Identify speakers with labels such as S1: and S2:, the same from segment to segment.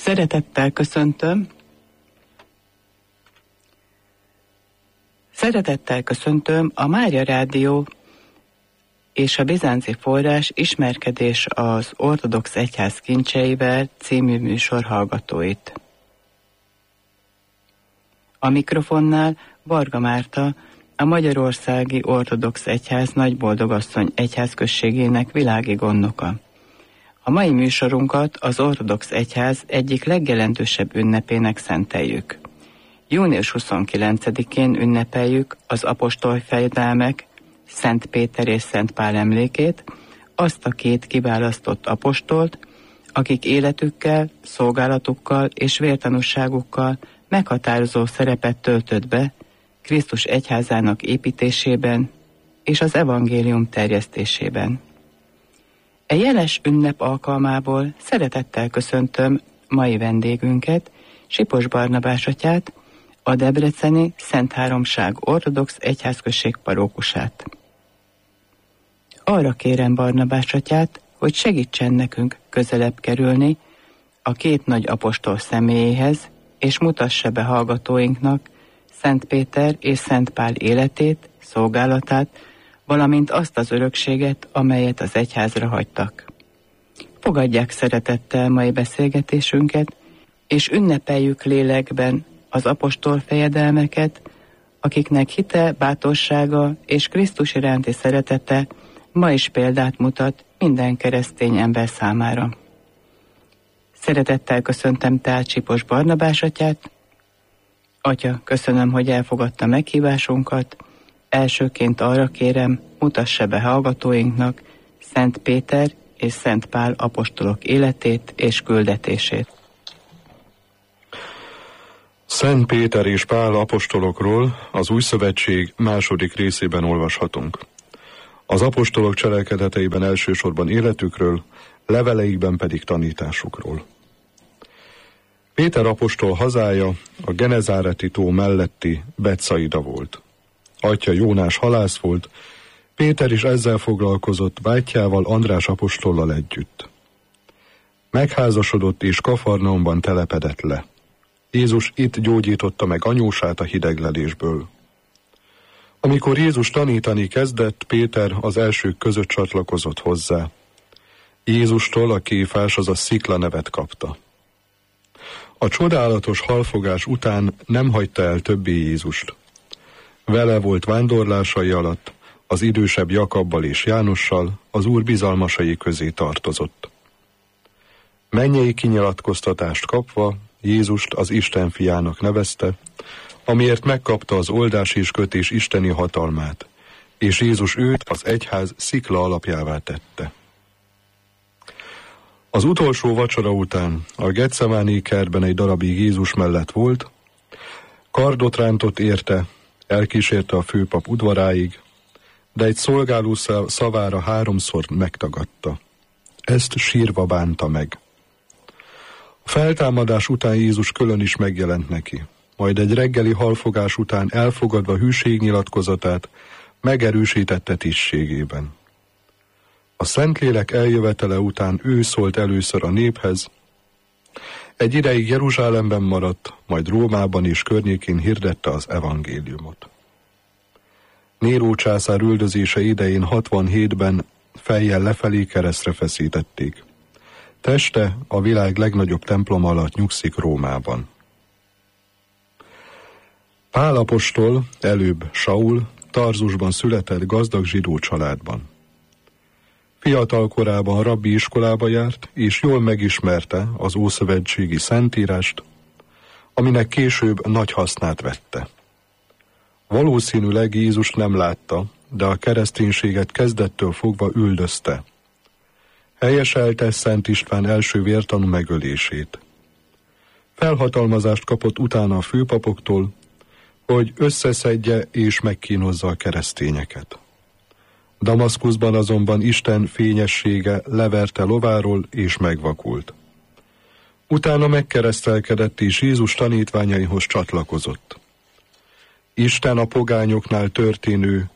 S1: Szeretettel köszöntöm a Mária Rádió és a Bizánci Forrás Ismerkedés az Ortodox Egyház kincseivel című műsor hallgatóit. A mikrofonnál Varga Márta, a Magyarországi Ortodox Egyház Nagyboldogasszony egyházközségének világi gondnoka. A mai műsorunkat az Ortodox Egyház egyik legjelentősebb ünnepének szenteljük. Június 29-én ünnepeljük az apostolfejedelmek, Szent Péter és Szent Pál emlékét, azt a két kiválasztott apostolt, akik életükkel, szolgálatukkal és vértanúságukkal meghatározó szerepet töltött be Krisztus egyházának építésében és az evangélium terjesztésében. E jeles ünnep alkalmából szeretettel köszöntöm mai vendégünket, Sipos Barnabás atyát, a debreceni Szent Háromság Ortodox Egyházközség parókusát. Arra kérem Barnabás atyát, hogy segítsen nekünk közelebb kerülni a két nagy apostol személyéhez, és mutassa be hallgatóinknak Szent Péter és Szent Pál életét, szolgálatát, valamint azt az örökséget, amelyet az egyházra hagytak. Fogadják szeretettel mai beszélgetésünket, és ünnepeljük lélekben az apostol fejedelmeket, akiknek hite, bátorsága és Krisztus iránti szeretete ma is példát mutat minden keresztény ember számára. Szeretettel köszöntem tehát Sipos Barnabás atyát. Atya, köszönöm, hogy elfogadta meghívásunkat. Elsőként arra kérem, mutassa be hallgatóinknak Szent Péter és Szent Pál apostolok életét és küldetését.
S2: Szent Péter és Pál apostolokról az Új Szövetség második részében olvashatunk. Az apostolok cselekedeteiben elsősorban életükről, leveleikben pedig tanításukról. Péter apostol hazája a Genezáreti tó melletti Betsaida volt. Atya Jónás halász volt, Péter is ezzel foglalkozott bátyjával, András apostollal együtt. Megházasodott és Kafarnaumban telepedett le. Jézus itt gyógyította meg anyósát a hideglelésből. Amikor Jézus tanítani kezdett, Péter az elsők között csatlakozott hozzá. Jézustól a Kéfás, azaz Szikla nevet kapta. A csodálatos halfogás után nem hagyta el többé Jézust. Vele volt vándorlásai alatt, az idősebb Jakabbal és Jánossal, az Úr bizalmasai közé tartozott. Mennyei kinyilatkoztatást kapva Jézust az Isten fiának nevezte, amiért megkapta az oldás és kötés isteni hatalmát, és Jézus őt az egyház szikla alapjává tette. Az utolsó vacsora után a Getsemáni kertben egy darabig Jézus mellett volt, kardot rántott érte, elkísérte a főpap udvaráig, de egy szolgáló szavára 3-szor megtagadta. Ezt sírva bánta meg. A feltámadás után Jézus külön is megjelent neki, majd egy reggeli halfogás után elfogadva hűségnyilatkozatát megerősítette tisztségében. A Szentlélek eljövetele után ő szólt először a néphez, egy ideig Jeruzsálemben maradt, majd Rómában és környékén hirdette az evangéliumot. Néró császár üldözése idején 67-ben fejjel lefelé keresztre feszítették. Teste a világ legnagyobb temploma alatt nyugszik Rómában. Pál apostol, előbb Saul, Tarzusban született gazdag zsidó családban. Fiatal korában rabbi iskolába járt, és jól megismerte az ószövetségi szentírást, aminek később nagy hasznát vette. Valószínűleg Jézust nem látta, de a kereszténységet kezdettől fogva üldözte. Helyeselte Szent István első vértanú megölését. Felhatalmazást kapott utána a főpapoktól, hogy összeszedje és megkínozza a keresztényeket. Damaszkuszban azonban Isten fényessége leverte lováról és megvakult. Utána megkeresztelkedett és Jézus tanítványaihoz csatlakozott. Isten a pogányoknál történő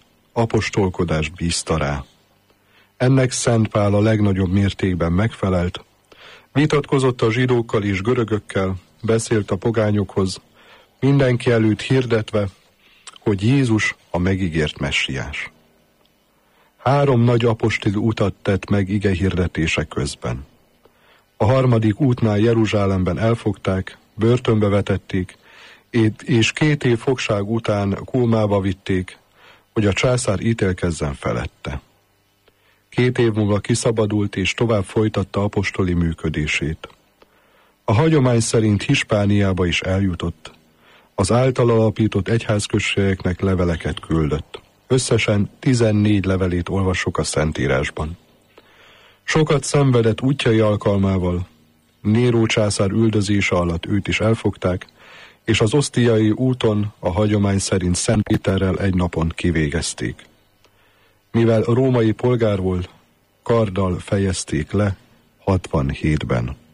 S2: apostolkodást bízta rá. Ennek Szent Pál a legnagyobb mértékben megfelelt, Vitatkozott a zsidókkal és görögökkel, beszélt a pogányokhoz, mindenki előtt hirdetve, hogy Jézus a megígért messiás. 3 nagy apostoli utat tett meg ige hirdetése közben. A 3. útnál Jeruzsálemben elfogták, börtönbe vetették, és 2 év fogság után Kulmába vitték, hogy a császár ítélkezzen felette. 2 év múlva kiszabadult és tovább folytatta apostoli működését. A hagyomány szerint Hispániába is eljutott. Az által alapított egyházközségeknek leveleket küldött. Összesen 14 levelét olvassuk a Szentírásban. Sokat szenvedett útjai alkalmával. Néró császár üldözése alatt őt is elfogták, és az osztiai úton a hagyomány szerint Szent Péterrel egy napon kivégezték. Mivel római polgár volt, karddal fejezték le 67-ben.